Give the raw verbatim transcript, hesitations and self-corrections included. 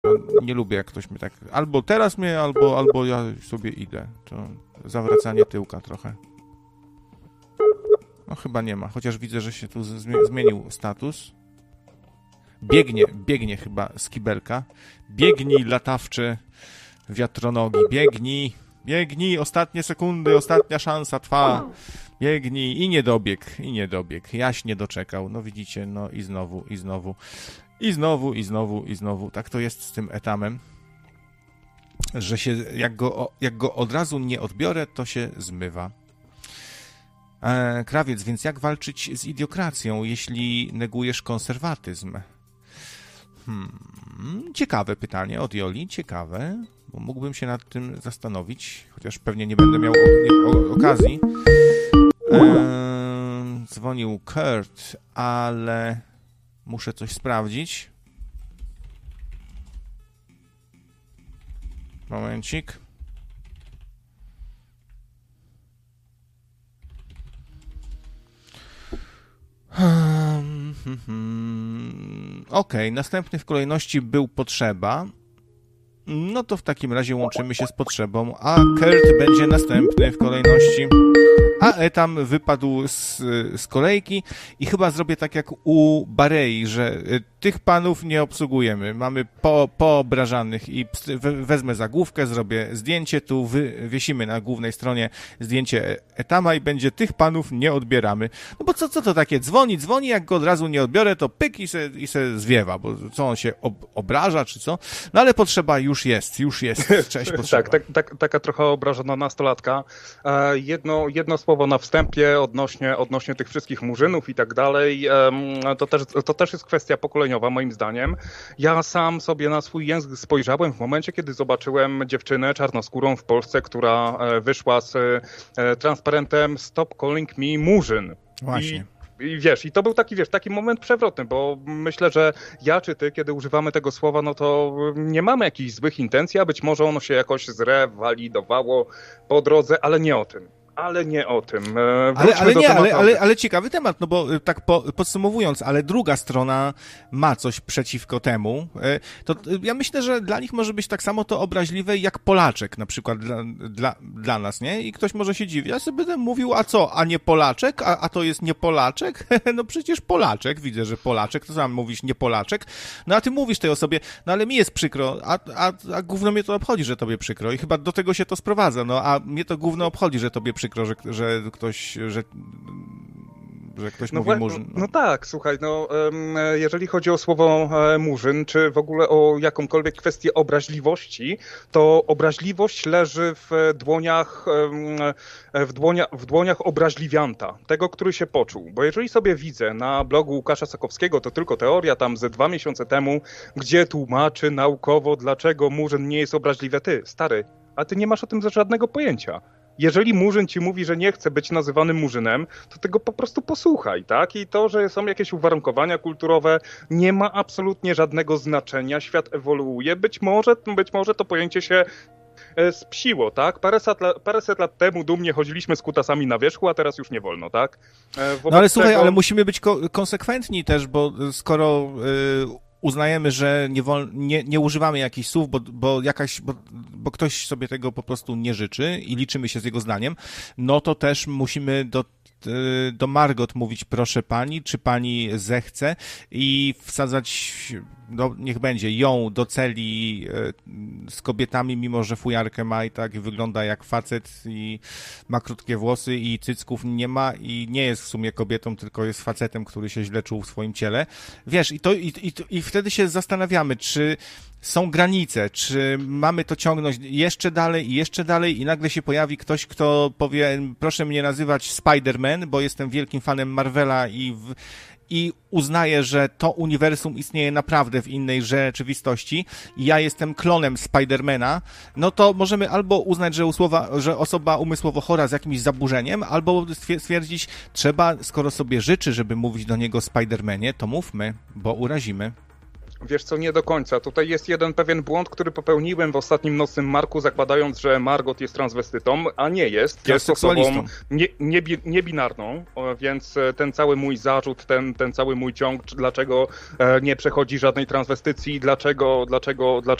Nie lubię, jak ktoś mnie tak... Albo teraz mnie, albo, albo ja sobie idę. To zawracanie tyłka trochę. No chyba nie ma, chociaż widzę, że się tu zmienił status. Biegnie, biegnie chyba z kibelka. Biegnij, latawczy wiatronogi. Biegnij, biegnij, ostatnie sekundy, ostatnia szansa trwa. Biegnij i nie dobieg, i nie dobieg. Jaś nie doczekał. No widzicie, no i znowu, i znowu. I znowu, i znowu, i znowu. Tak to jest z tym etamem, że się, jak go, jak go od razu nie odbiorę, to się zmywa. E, krawiec, więc jak walczyć z idiokracją, jeśli negujesz konserwatyzm? Hmm, ciekawe pytanie od Joli, ciekawe, bo mógłbym się nad tym zastanowić, chociaż pewnie nie będę miał o, o, okazji. E, dzwonił Kurt, ale muszę coś sprawdzić. Momencik. Hmm, hmm, hmm. Okej, okay, następny w kolejności był potrzeba. No to w takim razie łączymy się z potrzebą, a Kurt będzie następny w kolejności. A Etam wypadł z, z kolejki i chyba zrobię tak jak u Barei, że tych panów nie obsługujemy. Mamy po, poobrażanych i wezmę zagłówkę, zrobię zdjęcie, tu wywiesimy na głównej stronie zdjęcie Etama i będzie tych panów nie odbieramy. No bo co, co to takie? Dzwoni, dzwoni, jak go od razu nie odbiorę, to pyk i se, i se zwiewa, bo co on się ob, obraża, czy co? No ale potrzeba już jest, już jest. Cześć, potrzeba. tak, tak, tak, taka trochę obrażona nastolatka. E, jedno, jedno słowo na wstępie odnośnie, odnośnie tych wszystkich murzynów i tak dalej. E, to, też, to też jest kwestia pokoleniowa, moim zdaniem. Ja sam sobie na swój język spojrzałem w momencie, kiedy zobaczyłem dziewczynę czarnoskórą w Polsce, która wyszła z e, transparentem Stop Calling Me Murzyn. Właśnie. I I wiesz, i to był taki, wiesz, taki moment przewrotny, bo myślę, że ja czy ty, kiedy używamy tego słowa, no to nie mamy jakichś złych intencji, a być może ono się jakoś zrewalidowało po drodze, ale nie o tym. Ale nie o tym. Ale, ale nie, ale, ale, ale ciekawy temat, no bo tak po, podsumowując, ale druga strona ma coś przeciwko temu, to ja myślę, że dla nich może być tak samo to obraźliwe jak Polaczek na przykład dla, dla, dla nas, nie? I ktoś może się dziwić, ja sobie będę mówił, a co, a nie Polaczek? A, a to jest nie Polaczek? No przecież Polaczek, widzę, że Polaczek, to sam mówisz nie Polaczek, no a ty mówisz tej osobie, no ale mi jest przykro, a, a, a gówno mnie to obchodzi, że tobie przykro i chyba do tego się to sprowadza, no a mnie to gówno obchodzi, że tobie przykro. Że, że ktoś, że, że ktoś no mówi we, murzyn. No. no tak, słuchaj, no jeżeli chodzi o słowo murzyn, czy w ogóle o jakąkolwiek kwestię obraźliwości, to obraźliwość leży w dłoniach, w dłoniach, w dłoniach obraźliwianta, tego, który się poczuł. Bo jeżeli sobie widzę na blogu Łukasza Sakowskiego, to tylko teoria tam ze dwa miesiące temu, gdzie tłumaczy naukowo, dlaczego murzyn nie jest obraźliwy. Ty, stary, a ty nie masz o tym żadnego pojęcia. Jeżeli murzyn ci mówi, że nie chce być nazywany murzynem, to tego po prostu posłuchaj, tak? I to, że są jakieś uwarunkowania kulturowe, nie ma absolutnie żadnego znaczenia. Świat ewoluuje. Być może, być może to pojęcie się spsiło, tak? Paręset, paręset lat temu dumnie chodziliśmy z kutasami na wierzchu, a teraz już nie wolno, tak? Wobec no ale słuchaj, tego... ale musimy być ko- konsekwentni też, bo skoro... Yy... uznajemy, że nie, wol, nie, nie używamy jakichś słów, bo, bo, jakaś, bo, bo ktoś sobie tego po prostu nie życzy i liczymy się z jego zdaniem, no to też musimy do, do Margot mówić proszę pani, czy pani zechce i wsadzać, no, niech będzie, ją do celi z kobietami, mimo że fujarkę ma i tak wygląda jak facet i ma krótkie włosy i cycków nie ma i nie jest w sumie kobietą, tylko jest facetem, który się źle czuł w swoim ciele. Wiesz, i to i, i, i wtedy się zastanawiamy, czy są granice, czy mamy to ciągnąć jeszcze dalej i jeszcze dalej i nagle się pojawi ktoś, kto powie, proszę mnie nazywać Spider-Man, bo jestem wielkim fanem Marvela i w, i uznaję, że to uniwersum istnieje naprawdę w innej rzeczywistości i ja jestem klonem Spidermana, no to możemy albo uznać, że, usłowa, że osoba umysłowo chora z jakimś zaburzeniem, albo stwierdzić, trzeba, skoro sobie życzy, żeby mówić do niego Spidermanie, to mówmy, bo urazimy. Wiesz co, nie do końca. Tutaj jest jeden pewien błąd, który popełniłem w ostatnim Nocnym Marku, zakładając, że Margot jest transwestytą, a nie jest. Jest osobą nie, nie, niebinarną, więc ten cały mój zarzut, ten, ten cały mój ciąg, dlaczego nie przechodzi żadnej transwestycji, dlaczego, dlaczego, dlaczego